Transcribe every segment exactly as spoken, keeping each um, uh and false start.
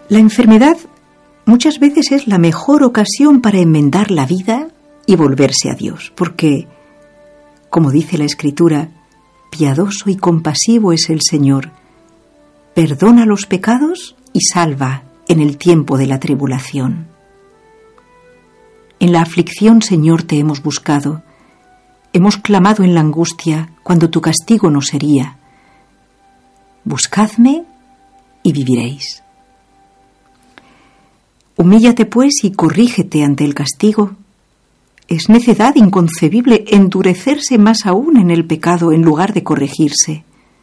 La enfermedad muchas veces es la mejor ocasión para enmendar la vida y volverse a Dios, porque, como dice la Escritura, piadoso y compasivo es el Señor, perdona los pecados y salva en el tiempo de la tribulación. En la aflicción, Señor, te hemos buscado, hemos clamado en la angustia cuando tu castigo no sería. Buscadme y viviréis. Humíllate, pues, y corrígete ante el castigo. Es necedad inconcebible endurecerse más aún en el pecado en lugar de corregirse.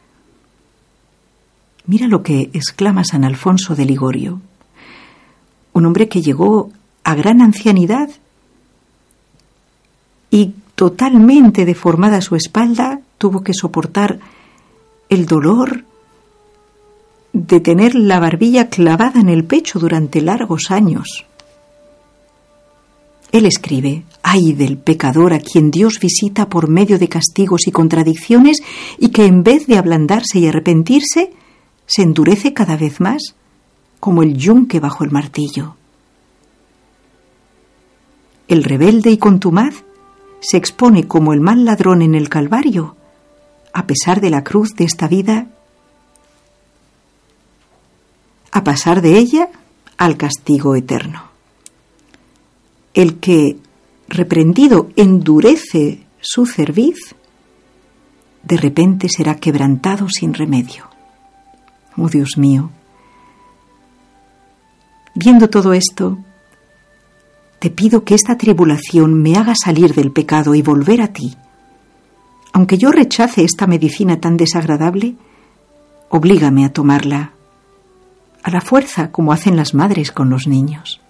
Mira lo que exclama San Alfonso de Ligorio, un hombre que llegó a gran ancianidad y totalmente deformada su espalda, tuvo que soportar el dolor de tener la barbilla clavada en el pecho durante largos años. Él escribe: «Ay del pecador a quien Dios visita por medio de castigos y contradicciones y que en vez de ablandarse y arrepentirse, se endurece cada vez más, como el yunque bajo el martillo». El rebelde y contumaz se expone como el mal ladrón en el Calvario, a pesar de la cruz de esta vida, a pasar de ella al castigo eterno. El que, reprendido, endurece su cerviz, de repente será quebrantado sin remedio. Oh Dios mío, viendo todo esto, te pido que esta tribulación me haga salir del pecado y volver a ti. Aunque yo rechace esta medicina tan desagradable, oblígame a tomarla, a la fuerza, como hacen las madres con los niños.